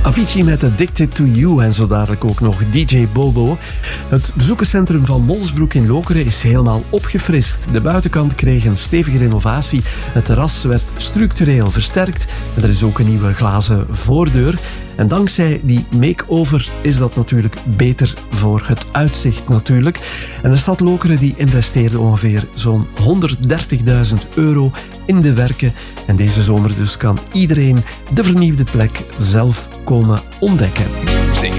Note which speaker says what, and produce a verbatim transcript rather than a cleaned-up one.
Speaker 1: Avicii met Addicted to You en zo dadelijk ook nog D J Bobo. Het bezoekerscentrum van Molsbroek in Lokeren is helemaal opgefrist. De buitenkant kreeg een stevige renovatie. Het terras werd structureel versterkt. En er is ook een nieuwe glazen voordeur. En dankzij die make-over is dat natuurlijk beter voor het uitzicht natuurlijk. En de stad Lokeren die investeerde ongeveer zo'n honderddertigduizend euro in de werken. En deze zomer dus kan iedereen de vernieuwde plek zelf komen ontdekken.